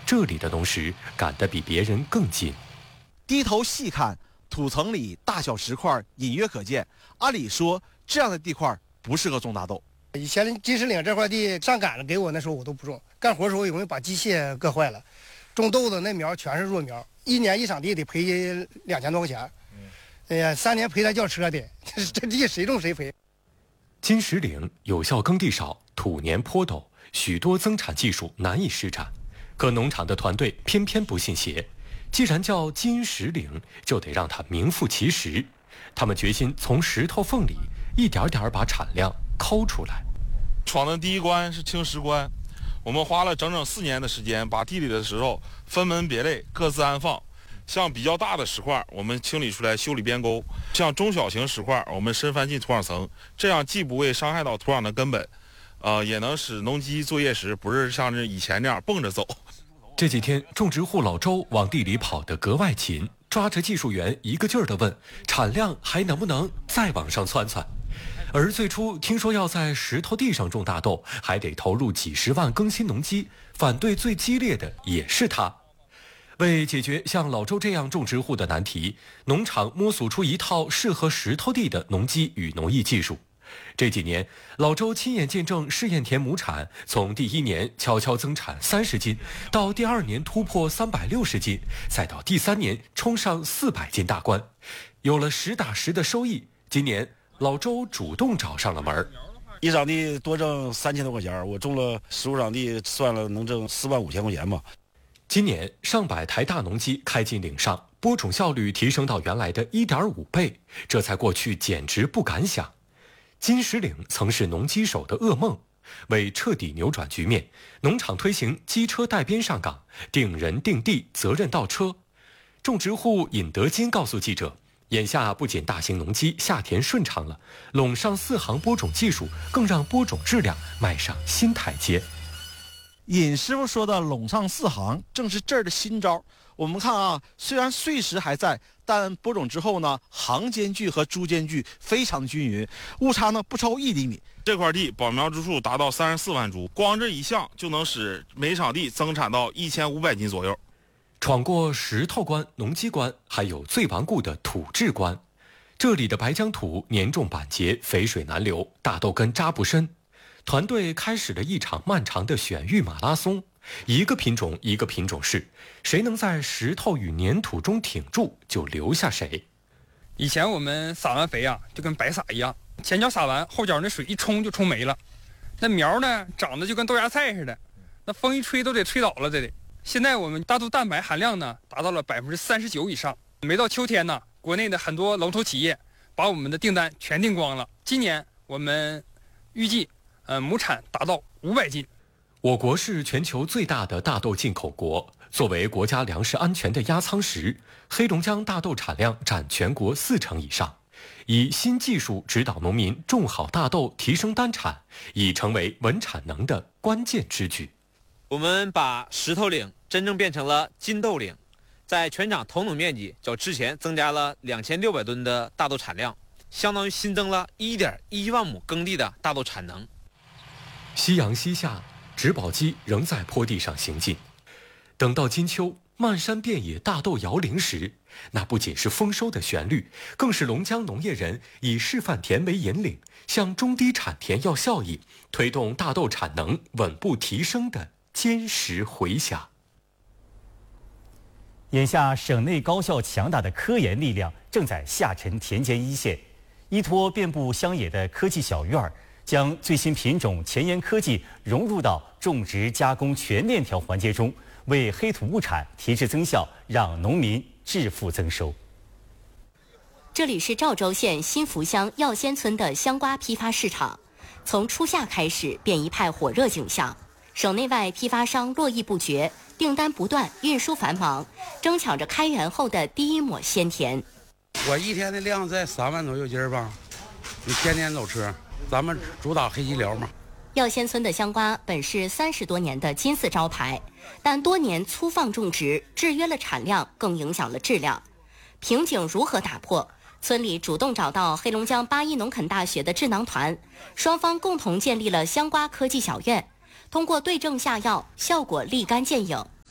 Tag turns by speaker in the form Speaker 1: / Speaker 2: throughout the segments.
Speaker 1: 这里的农时赶得比别人更近。
Speaker 2: 低头细看，土层里大小石块隐约可见。按理说，这样的地块不适合种大豆。
Speaker 3: 以前金石岭这块地上赶了给我，那时候我都不种，干活的时候容易把机械硌坏了。种豆子那苗全是弱苗，一年一场地得赔2000多块钱。哎呀，3年赔他轿车的，这地谁种谁赔。
Speaker 1: 金石岭有效耕地少，土黏坡陡，许多增产技术难以施展。可农场的团队偏偏不信邪，既然叫金石岭，就得让它名副其实。他们决心从石头缝里一点点把产量抠出来。
Speaker 4: 闯的第一关是清石关，我们花了整整4年的时间，把地里的石头分门别类，各自安放。像比较大的石块，我们清理出来修理边沟；像中小型石块，我们深翻进土壤层，这样既不会伤害到土壤的根本，也能使农机作业时不是像以前那样蹦着走。
Speaker 1: 这几天，种植户老周往地里跑得格外勤，抓着技术员一个劲儿地问产量还能不能再往上窜窜。而最初听说要在石头地上种大豆，还得投入几十万更新农机，反对最激烈的也是他。为解决像老周这样种植户的难题，农场摸索出一套适合石头地的农机与农艺技术。这几年，老周亲眼见证试验田亩产从第1年悄悄增产30斤，到第2年突破360斤，再到第3年冲上400斤大关。有了实打实的收益，今年老周主动找上了门。
Speaker 5: 一场地多挣3000多块钱，我种了15场地，算了能挣45000块钱吧。
Speaker 1: 今年上百台大农机开进岭上，播种效率提升到原来的1.5倍，这在过去简直不敢想。金石岭曾是农机手的噩梦，为彻底扭转局面，农场推行机车带编上岗，定人定地，责任到车。种植户尹德金告诉记者，眼下不仅大型农机下田顺畅了，垄上4行播种技术更让播种质量迈上新台阶。
Speaker 2: 尹师傅说的垄上4行正是这儿的新招。我们看啊，虽然碎石还在，但播种之后呢，行间距和株间距非常均匀，误差呢不超过1厘米。
Speaker 4: 这块地保苗株数达到34万株，光这一项就能使每场地增产到1500斤左右。
Speaker 1: 闯过石头关、农机关，还有最顽固的土质关。这里的白浆土黏重板结，肥水难流，大豆根扎不深。团队开始了一场漫长的选育马拉松，一个品种一个品种试，谁能在石头与粘土中挺住，就留下谁。
Speaker 6: 以前我们撒完肥啊，就跟白撒一样，前脚撒完，后脚那水一冲就冲没了。那苗呢，长得就跟豆芽菜似的，那风一吹都得吹倒了，这得。现在我们大豆蛋白含量呢，达到了39%以上。没到秋天呢，国内的很多龙头企业把我们的订单全订光了。今年我们预计亩产达到500斤。
Speaker 1: 我国是全球最大的大豆进口国，作为国家粮食安全的压舱石，黑龙江大豆产量占全国40%以上。以新技术指导农民种好大豆，提升单产，已成为稳产能的关键之举。
Speaker 7: 我们把石头岭真正变成了金豆岭，在全场投农面积较之前增加了2600吨的大豆产量，相当于新增了1.1万亩耕地的大豆产能。
Speaker 1: 夕阳西下，植保机仍在坡地上行进。等到金秋，漫山遍野大豆摇铃时，那不仅是丰收的旋律，更是龙江农业人以示范田为引领，向中低产田要效益，推动大豆产能稳步提升的坚实回响。
Speaker 8: 眼下，省内高校强大的科研力量正在下沉田间一线，依托遍布乡野的科技小院儿，将最新品种前沿科技融入到种植加工全链条环节中，为黑土物产提质增效，让农民致富增收。
Speaker 9: 这里是赵州县新福乡耀仙村的香瓜批发市场，从初夏开始便一派火热景象，省内外批发商络绎不绝，订单不断，运输繁忙，争抢着开园后的第一亩鲜田。
Speaker 10: 我一天的量在3万多有斤吧，你天天走车，咱们主打黑吉辽嘛。
Speaker 9: 耀仙村的香瓜本是30多年的金字招牌，但多年粗放种植制约了产量，更影响了质量。瓶颈如何打破？村里主动找到黑龙江8·1农垦大学的智囊团，双方共同建立了香瓜科技小院，通过对症下药，效果立竿见影。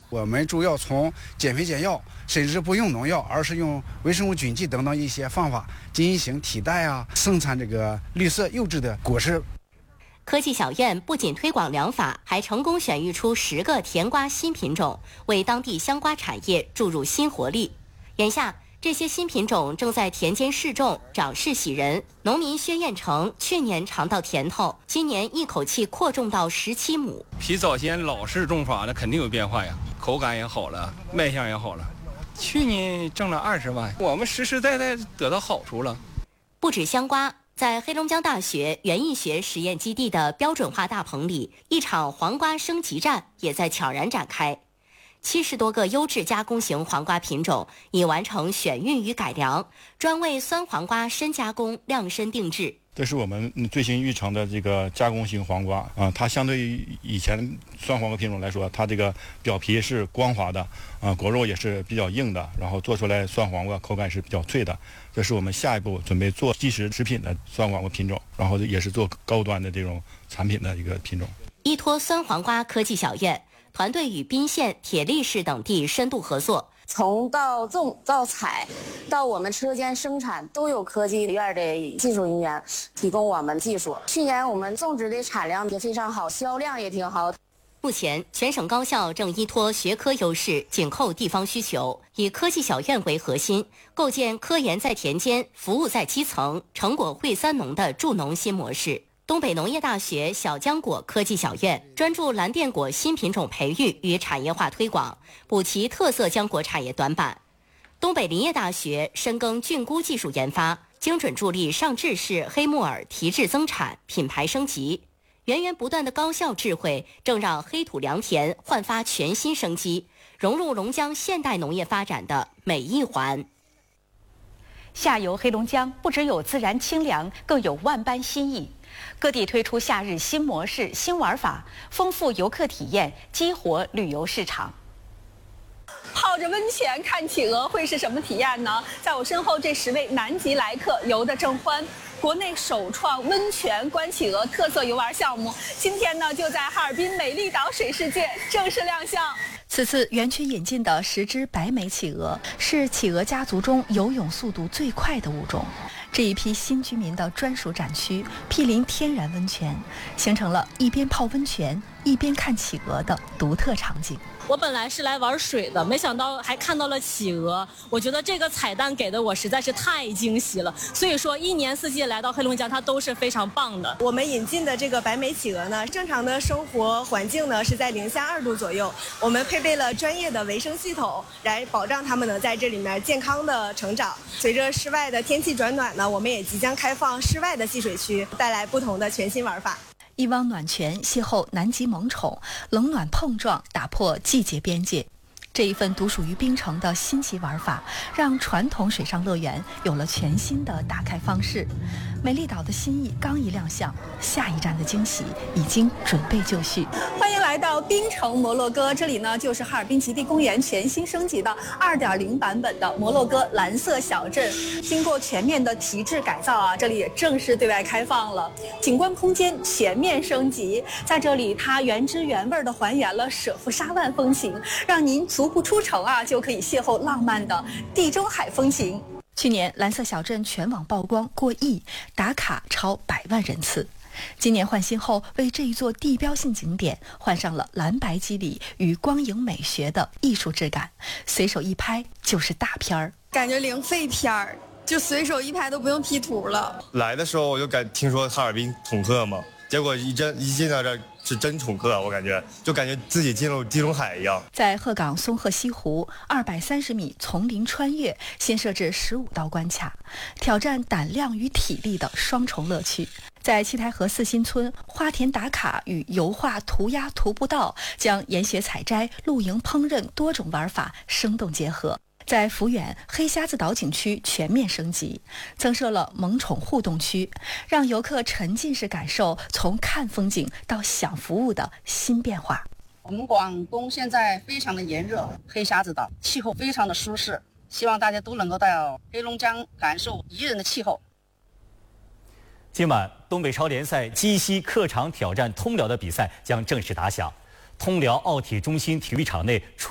Speaker 11: 我们主要从减肥减药，甚至不用农药，而是用微生物菌剂等等一些方法进行替代生产这个绿色优质的果实。
Speaker 9: 科技小院不仅推广良法，还成功选育出10个甜瓜新品种，为当地香瓜产业注入新活力。眼下，这些新品种正在田间试种，长势喜人。农民薛彦成去年尝到甜头，今年一口气扩种到17亩。
Speaker 6: 比早先老式种法那肯定有变化呀，口感也好了，卖相也好了。去年挣了20万，我们实实在在得到好处了。
Speaker 9: 不止香瓜。在黑龙江大学园艺学实验基地的标准化大棚里，一场黄瓜升级战也在悄然展开。70多个优质加工型黄瓜品种已完成选育与改良，专为酸黄瓜深加工量身定制。
Speaker 12: 这是我们最新育成的这个加工型黄瓜啊，它相对于以前酸黄瓜品种来说，它这个表皮是光滑的啊，果肉也是比较硬的，然后做出来酸黄瓜口感是比较脆的。这是我们下一步准备做即食食品的酸黄瓜品种，然后也是做高端的这种产品的一个品种。
Speaker 9: 依托酸黄瓜科技小院团队与宾县、铁力市等地深度合作。
Speaker 13: 从到种到采到我们车间生产，都有科技院的技术人员提供我们技术。去年我们种植的产量也非常好，销量也挺好。
Speaker 9: 目前，全省高校正依托学科优势，紧扣地方需求，以科技小院为核心，构建科研在田间、服务在基层、成果惠三农的助农新模式。东北农业大学小浆果科技小院专注蓝靛果新品种培育与产业化推广，补齐特色浆果产业短板。东北林业大学深耕菌菇技术研发，精准助力上志市黑木耳提质增产、品牌升级。源源不断的高校智慧正让黑土良田焕发全新生机，融入龙江现代农业发展的每一环。
Speaker 14: 下游黑龙江不只有自然清凉，更有万般新意。各地推出夏日新模式、新玩法，丰富游客体验，激活旅游市场。
Speaker 15: 泡着温泉看企鹅会是什么体验呢？在我身后这10位南极来客游得正欢，国内首创温泉观企鹅特色游玩项目，今天呢就在哈尔滨美丽岛水世界正式亮相。
Speaker 16: 此次园区引进的10只白眉企鹅是企鹅家族中游泳速度最快的物种。这一批新居民的专属展区毗邻天然温泉，形成了一边泡温泉一边看企鹅的独特场景。
Speaker 17: 我本来是来玩水的，没想到还看到了企鹅，我觉得这个彩蛋给的我实在是太惊喜了。所以说一年四季来到黑龙江它都是非常棒的。
Speaker 18: 我们引进的这个白眉企鹅呢，正常的生活环境呢是在零下2度左右，我们配备了专业的维生系统来保障它们呢在这里面健康的成长。随着室外的天气转暖呢，我们也即将开放室外的戏水区，带来不同的全新玩法。
Speaker 16: 一汪暖泉邂逅南极萌宠，冷暖碰撞打破季节边界。这一份独属于冰城的新奇玩法，让传统水上乐园有了全新的打开方式。美丽岛的新意刚一亮相，下一站的惊喜已经准备就绪。
Speaker 15: 欢迎来到冰城摩洛哥，这里呢就是哈尔滨极地公园全新升级的2.0版本的摩洛哥蓝色小镇。经过全面的提质改造啊，这里也正式对外开放了，景观空间全面升级。在这里，它原汁原味的还原了舍夫沙万风情，让您足不出城啊就可以邂逅浪漫的地中海风情。
Speaker 16: 去年蓝色小镇全网曝光过亿，打卡超100万人次。今年换新后，为这一座地标性景点换上了蓝白肌理与光影美学的艺术质感，随手一拍就是大片儿，
Speaker 19: 感觉零废片儿，就随手一拍都不用 P 图了。
Speaker 20: 来的时候我就听说哈尔滨统客嘛，结果一进到这儿是真宠客，我感觉自己进入地中海一样。
Speaker 16: 在鹤岗松鹤西湖230米丛林穿越，新设置15道关卡，挑战胆量与体力的双重乐趣。在七台河4新村，花田打卡与油画涂鸦徒步道将研学采摘、露营烹饪多种玩法生动结合。在抚远黑瞎子岛景区全面升级，增设了萌宠互动区，让游客沉浸式感受从看风景到享服务的新变化。
Speaker 21: 我们广东现在非常的炎热，黑瞎子岛气候非常的舒适，希望大家都能够到黑龙江感受宜人的气候。
Speaker 8: 今晚东北超联赛鸡西客场挑战通辽的比赛将正式打响，通辽奥体中心体育场内